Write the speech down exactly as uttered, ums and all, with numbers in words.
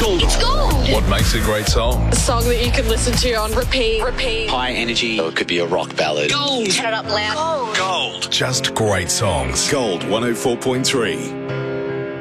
Gold. It's gold. What makes a great song? A song that you can listen to on repeat, repeat. High energy. Or it could be a rock ballad. Gold. Turn it up loud. Gold. Just great songs. Gold one oh four point three.